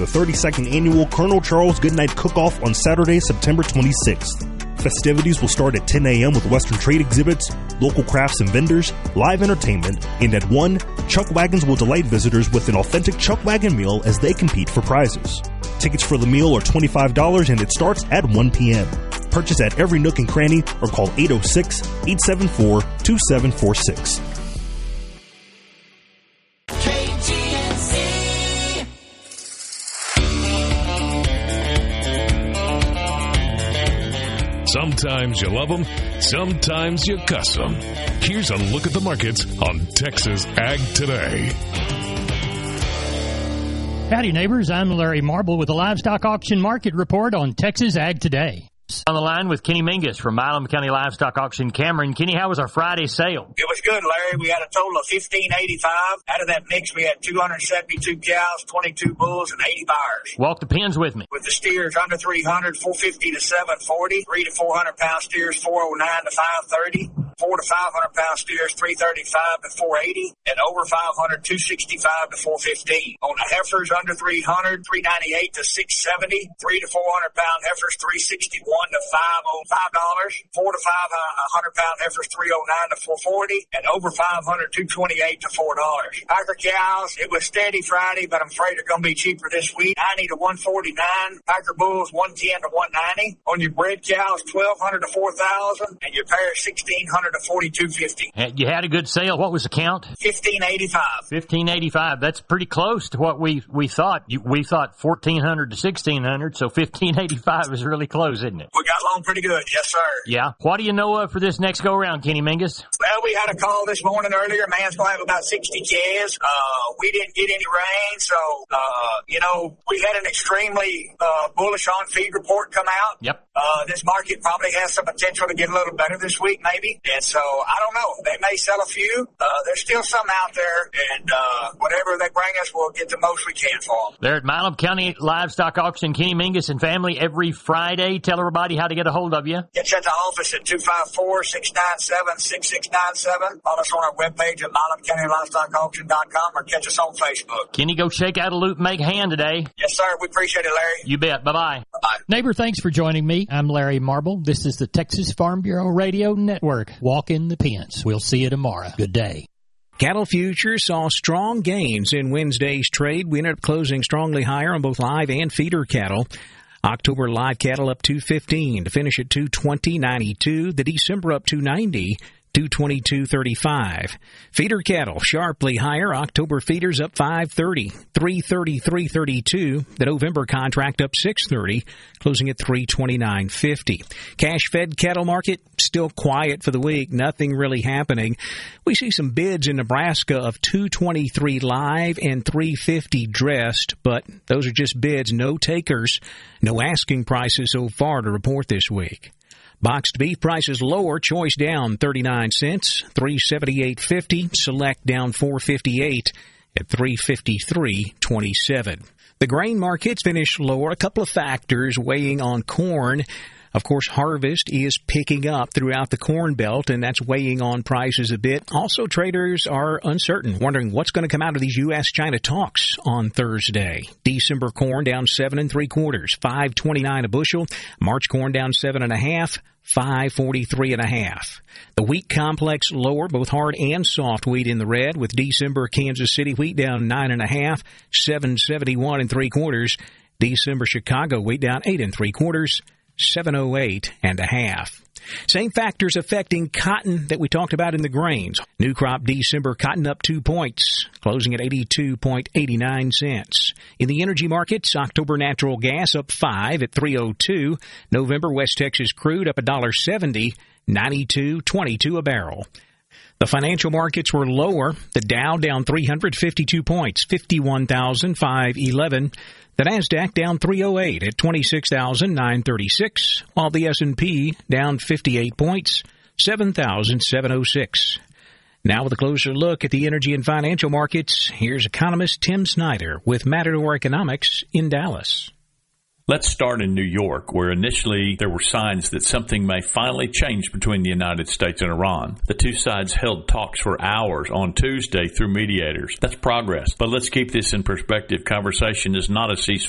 the 32nd Annual Colonel Charles Goodnight Cook-Off on Saturday, September 26th. Festivities will start at 10 a.m. with Western trade exhibits, local crafts and vendors, live entertainment, and at 1, Chuck Wagons will delight visitors with an authentic Chuck Wagon meal as they compete for prizes. Tickets for the meal are $25 and it starts at 1 p.m. Purchase at every nook and cranny or call 806-874-2746. Sometimes you love them, sometimes you cuss them. Here's a look at the markets on Texas Ag Today. Howdy, neighbors. I'm Larry Marble with the Livestock Auction Market Report on Texas Ag Today. On the line with Kenny Mingus from Milam County Livestock Auction. Cameron, Kenny, how was our Friday sale? It was good, Larry. We had a total of $1,585. Out of that mix, we had 272 cows, 22 bulls, and 80 buyers. Walk the pins with me. With the steers under 300, 450 to 740. 3 to 400 pound steers, 409 to 530. 4 to 500 pound steers, 335 to 480. And over 500, 265 to 415. On the heifers under 300, 398 to 670. 3 to 400 pound heifers, 361 to $505. 4 to 500 pound heifers, 309 to 440. And over 500, 228 to $4. Packer cows, it was steady Friday, but I'm afraid they're going to be cheaper this week. 90 to 149. Packer bulls, 110 to 190. On your bred cows, 1,200 to 4,000. And your pairs, 1,600 to 4,250. You had a good sale. What was the count? 1,585. 1,585. That's pretty close to what we thought. We thought 1,400 to 1,600, so 1,585 is really close, isn't it? We got along pretty good, yes, sir. Yeah. What do you know of for this next go-around, Kenny Mingus? Well, we had a call this morning earlier. Man's going to have about 60 calves. We didn't get any rain, so, we had an extremely bullish on-feed report come out. Yep. This market probably has some potential to get a little better this week, maybe. And so, I don't know. They may sell a few. There's still some out there, and whatever they bring us, we'll get the most we can for them. They're at Milam County Livestock Auction. Kenny Mingus and family every Friday. Tell everybody how to get a hold of you. Get you at the office at 254-697-6697. Follow us on our webpage at MilamCountyLivestockAuction.com or catch us on Facebook. Kenny, go shake out a loop and make a hand today. Yes, sir. We appreciate it, Larry. You bet. Bye-bye. Bye-bye. Neighbor, thanks for joining me. I'm Larry Marble. This is the Texas Farm Bureau Radio Network. Walk in the pens. We'll see you tomorrow. Good day. Cattle futures saw strong gains in Wednesday's trade. We ended up closing strongly higher on both live and feeder cattle. October live cattle up 215 to finish at 220.92. The December up 290. 222.35. Feeder cattle sharply higher. October feeders up 530, 333.32. The November contract up 630, closing at 329.50. Cash fed cattle market still quiet for the week. Nothing really happening. We see some bids in Nebraska of 223 live and 350 dressed, but those are just bids, no takers, no asking prices so far to report this week. Boxed beef prices lower, choice down 39 cents, 378.50. Select down 4.58 at 353.27. The grain markets finish lower. A couple of factors weighing on corn. Of course, harvest is picking up throughout the Corn Belt, and that's weighing on prices a bit. Also, traders are uncertain, wondering what's going to come out of these U.S.-China talks on Thursday. December corn down 7 3/4, $5.29 a bushel. March corn down 7 1/2, $5.43 1/2. The wheat complex lower, both hard and soft wheat in the red, with December Kansas City wheat down 9 1/2, $7.71 3/4. December Chicago wheat down 8 3/4. $7.08 1/2. Same factors affecting cotton that we talked about in the grains. New crop December cotton up 2 points, closing at 82.89 cents. In the energy markets, October natural gas up 5 at 3.02. November West Texas crude up $1.70, 92.22 a barrel. The financial markets were lower. The Dow down 352 points, 51,511. The Nasdaq down 308 at 26,936, while the S&P down 58 points, 7,706. Now with a closer look at the energy and financial markets, here's economist Tim Snyder with Matador Economics in Dallas. Let's start in New York, where initially there were signs that something may finally change between the United States and Iran. The two sides held talks for hours on Tuesday through mediators. That's progress. But let's keep this in perspective. Conversation is not a ceasefire.